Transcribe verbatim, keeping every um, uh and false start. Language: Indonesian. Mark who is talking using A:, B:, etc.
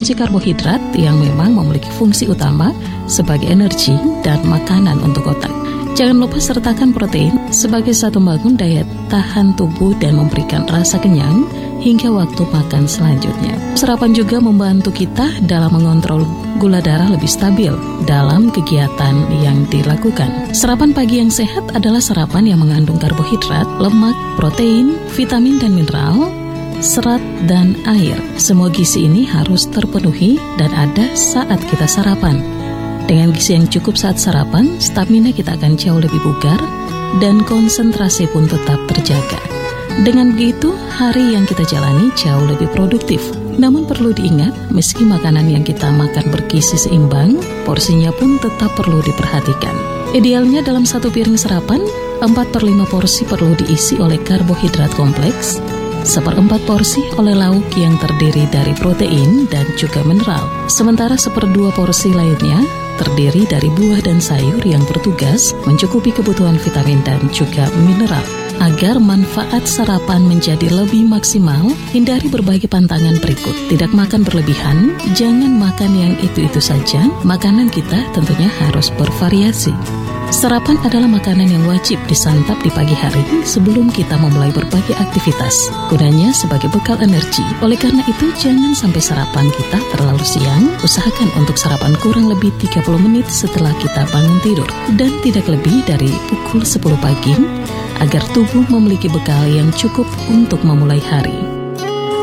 A: mengkonsumsi karbohidrat yang memang memiliki fungsi utama sebagai energi dan makanan untuk otak. Jangan lupa sertakan protein sebagai satu pembangun daya tahan tubuh dan memberikan rasa kenyang hingga waktu makan selanjutnya. Sarapan juga membantu kita dalam mengontrol gula darah lebih stabil dalam kegiatan yang dilakukan. Sarapan pagi yang sehat adalah sarapan yang mengandung karbohidrat, lemak, protein, vitamin dan mineral, serat, dan air. Semua gizi ini harus terpenuhi dan ada saat kita sarapan. Dengan gizi yang cukup saat sarapan, stamina kita akan jauh lebih bugar dan konsentrasi pun tetap terjaga. Dengan begitu, hari yang kita jalani jauh lebih produktif. Namun perlu diingat, meski makanan yang kita makan bergizi seimbang, porsinya pun tetap perlu diperhatikan. Idealnya dalam satu piring sarapan, empat per lima porsi perlu diisi oleh karbohidrat kompleks, seperempat porsi oleh lauk yang terdiri dari protein dan juga mineral. Sementara seperdua porsi lainnya terdiri dari buah dan sayur yang bertugas mencukupi kebutuhan vitamin dan juga mineral. Agar manfaat sarapan menjadi lebih maksimal, hindari berbagai pantangan berikut. Tidak makan berlebihan, jangan makan yang itu-itu saja. Makanan kita tentunya harus bervariasi. Sarapan adalah makanan yang wajib disantap di pagi hari sebelum kita memulai berbagai aktivitas. Gunanya sebagai bekal energi. Oleh karena itu, jangan sampai sarapan kita terlalu siang. Usahakan untuk sarapan kurang lebih tiga puluh menit setelah kita bangun tidur. Dan tidak lebih dari pukul sepuluh pagi, agar tubuh memiliki bekal yang cukup untuk memulai hari.